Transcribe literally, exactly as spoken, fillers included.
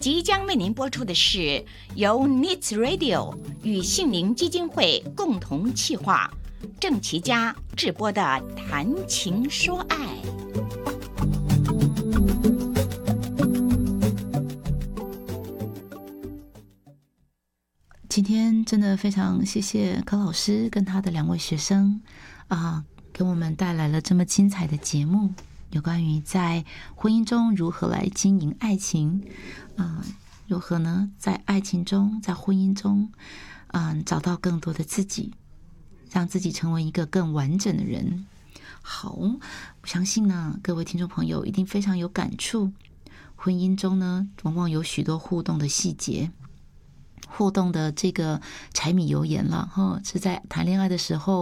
即将为您播出的是由 N I T S Radio 与杏林基金会共同企划，郑琦家制播的《谈情说爱》。 今天真的非常谢谢柯老师跟他的两位学生啊，给我们带来了这么精彩的节目，有关于在婚姻中如何来经营爱情啊，如何呢在爱情中在婚姻中嗯，找到更多的自己，让自己成为一个更完整的人。好，我相信呢各位听众朋友一定非常有感触，婚姻中呢往往有许多互动的细节，互动的这个柴米油盐了，是在谈恋爱的时候